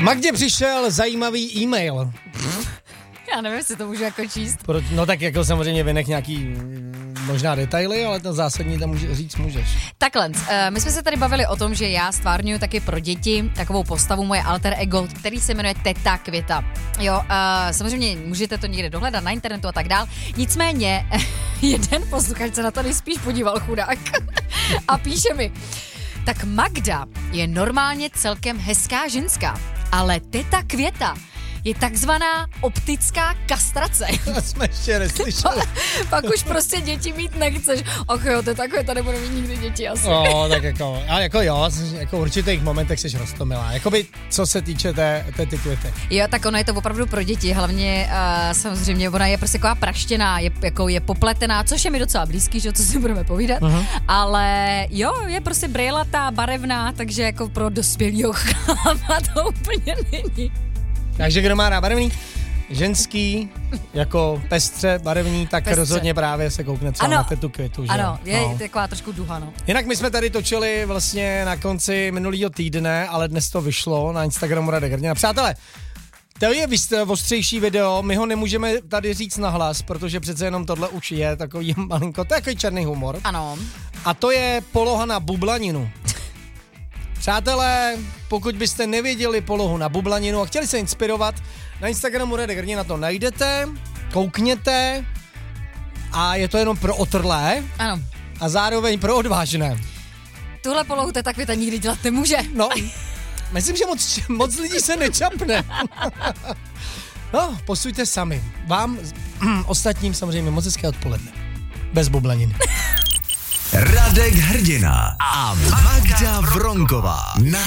Magdě přišel zajímavý e-mail. Já nevím, jestli to můžu jako číst. No tak jako samozřejmě vynech nějaký možná detaily, ale to zásadní tam říct můžeš. Takhle, my jsme se tady bavili o tom, že já stvárňuji taky pro děti takovou postavu, moje alter ego, který se jmenuje Teta Květa. Jo, samozřejmě můžete to někde dohledat na internetu a tak dál. Nicméně, jeden posluchač se na to nejspíš podíval, chudák, a píše mi, tak Magda je normálně celkem hezká ženská, ale Teta Květa je takzvaná optická kastrace. To jsme ještě neslyšeli. Pak už prostě děti mít nechceš. Ach jo, to je takové, tady nebudu mít nikdy děti asi. No, tak jako, ale jako jo, jako v určitých momentech jsi roztomilá. Jakoby, co se týče ty Květy. Jo, tak ono je to opravdu pro děti, hlavně samozřejmě ona je prostě taková praštěná, je popletená, což je mi docela blízký, že co si budeme povídat, ale jo, je prostě brejlatá, barevná, takže jako pro dospělýho chlapa to úplně není. Takže kdo má rád barevný, ženský, jako pestře, barevný, tak pestře. Rozhodně právě se koukne třeba na Tetu Květu. Že? Ano, je taková trošku duha, no. Jinak my jsme tady točili vlastně na konci minulého týdne, ale dnes to vyšlo na Instagramu Radek Hrdina. Přátelé, to je ostřejší video, my ho nemůžeme tady říct nahlas, protože přece jenom tohle už je takový malinko, to je takový černý humor. Ano. A to je poloha na bublaninu. Přátelé, pokud byste nevěděli polohu na bublaninu a chtěli se inspirovat, na Instagramu Radek Hrdina to najdete, koukněte a je to jenom pro otrlé. Ano. A zároveň pro odvážné. Tuhle polohu Teta Květa nikdy dělat nemůže. No, myslím, že moc lidí se nečapne. No, posuďte sami. Vám, ostatním samozřejmě moc hezké odpoledne. Bez bublaniny. Radek Hrdina a Magda Vronková na